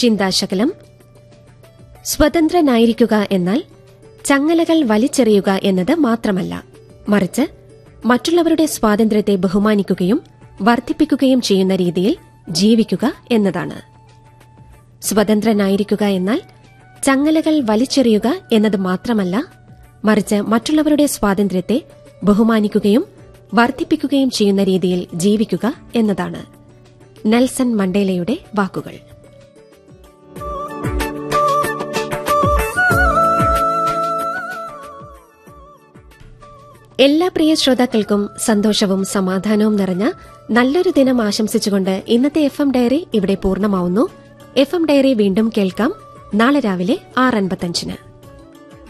ചിന്താശകലം. സ്വതന്ത്രനായിരിക്കുക എന്നാൽ ചങ്ങലകൾ വലിച്ചെറിയുക എന്നത് മാത്രമല്ല, മറിച്ച് മറ്റുള്ളവരുടെ സ്വാതന്ത്ര്യത്തെ ബഹുമാനിക്കുകയും വർദ്ധിപ്പിക്കുകയും ചെയ്യുന്ന രീതിയിൽ ജീവിക്കുക എന്നതാണ്. സ്വതന്ത്രനായിരിക്കുക എന്നാൽ ചങ്ങലകൾ വലിച്ചെറിയുക എന്നത് മാത്രമല്ല, മറിച്ച് മറ്റുള്ളവരുടെ സ്വാതന്ത്ര്യത്തെ ബഹുമാനിക്കുകയും വർദ്ധിപ്പിക്കുകയും ചെയ്യുന്ന രീതിയിൽ ജീവിക്കുക എന്നതാണ്. നെൽസൺ മണ്ടേലയുടെ വാക്കുകൾ. എല്ലാ പ്രിയ ശ്രോതാക്കൾക്കും സന്തോഷവും സമാധാനവും നിറഞ്ഞ നല്ലൊരു ദിനം ആശംസിച്ചുകൊണ്ട് ഇന്നത്തെ FM ഡയറി ഇവിടെ പൂർണ്ണമാവുന്നു. FM ഡയറി വീണ്ടും കേൾക്കാം നാളെ രാവിലെ 6:55.